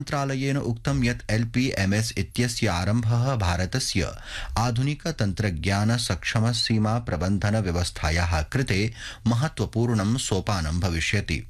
मन्त्रालयेन उक्तं यत् LPMS इत्यस्य आरम्भः भारतस्य आधुनिक तन्त्रज्ञान सक्षम सीमा प्रबन्धन व्यवस्थायाः कृते महत्वपूर्णं सोपानं भविष्यति।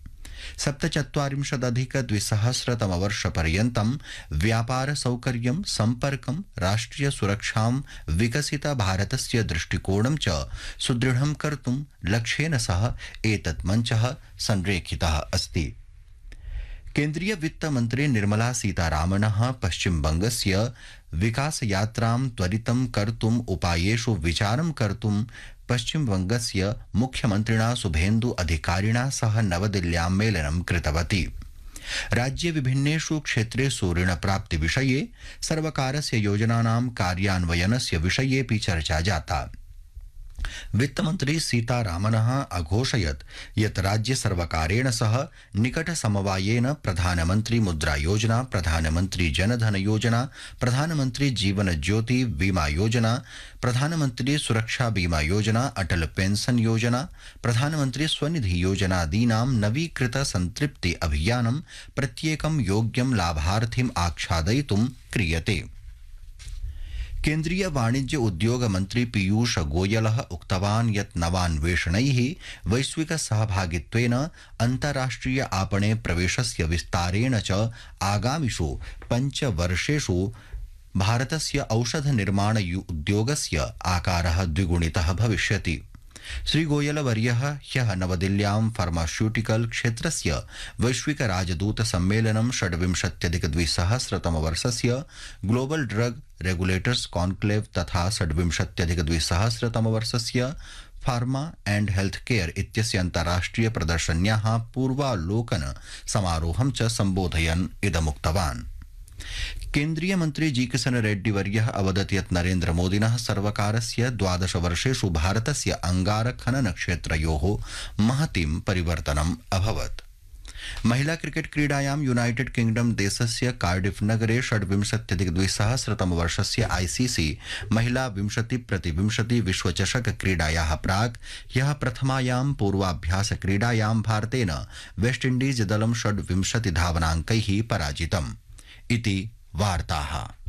47-द्विसहस्रतमवर्षपर्यन्तं व्यापार सौकर्यं सम्पर्कं राष्ट्रिय सुरक्षां विकसित भारतस्य दृष्टिकोणं च सुदृढं कर्तुं लक्ष्येन सह एतत् मञ्चः संरेखितः अस्ति। केन्द्रीय वित्त मंत्री निर्मला सीतारामनः पश्चिम बंगस्य विकास यात्रां त्वरितं कर्तुम् उपायेषु विचारं कर्तुं पश्चिम बंगस्य मुख्यमन्त्रिणा शुभेन्दु अधिकारिणा सह नवदिल्ल्यां मेलनं कृतवती। राज्ये विभिन्नेषु क्षेत्रेषु ऋणप्राप्ति विषये सर्वकारस्य योजनानां कार्यान्वयनस्य विषयेऽपि चर्चा जाता। वित्तमन्त्री सीतारामनः अघोषयत् यत् राज्य सर्वकारेण सह निकट समवायेन प्रधानमन्त्री मुद्रा योजना, प्रधानमन्त्री जनधन योजना, प्रधानमन्त्री जीवन ज्योति बीमा योजना, प्रधानमन्त्री सुरक्षा बीमा योजना, अटल पेंशन योजना, प्रधानमन्त्री स्वनिधि योजनादीनां नवीकृत संतृप्ति अभियानं प्रत्येकं योग्यं लाभार्थिम् आच्छादयितुं क्रियते। केन्द्रीय वाणिज्य उद्योग मंत्री पीयूष गोयलः उक्तवान् यत् नवान्वेषणैः वैश्विक सहभागित्वेन अन्ताराष्ट्रिय आपणे प्रवेशस्य विस्तारेण च आगामिषु 5 वर्षेषु भारतस्य औषध निर्माण उद्योगस्य आकारः द्विगुणितः भविष्यति। श्री गोयलवर्यः ह्यः नवदिल्ल्यां फार्मास्यूटिकल क्षेत्रस्य वैश्विक राजदूत सम्मेलनं 26-द्विसहस्रतमवर्षस्य ग्लोबल ड्रग रेगुलेटर्स कॉन्क्लेव तथा 26-द्विसहस्रतमवर्षस्य फार्मा एंड हेल्थ केयर इत्यस्य अन्ताराष्ट्रिय प्रदर्शन्याः पूर्वालोकन समारोहं च सम्बोधयन् इदमुक्तवान्। केन्द्रीय मंत्री जी किशन रेड्डी वर्यः अवदत् यत् नरेन्द्र मोदिनः सर्वकारस्य 12 वर्षेषु भारतस्य अंगार खनन क्षेत्रयोः महतीं परिवर्तनम् अभवत्। महिला क्रिकेट क्रीडायां यूनाइटेड किंगडम देशस्य कार्डिफ नगरे 26-द्विसहस्रतमवर्षस्य ICC महिला 20-20 विश्वचषक क्रीडायाः प्राक् ह्यः प्रथमायां पूर्वाभ्यास क्रीडायां भारतेन वेस्ट इण्डीज दलं 26 धावनाङ्कैः पराजितम् इति वार्ताः।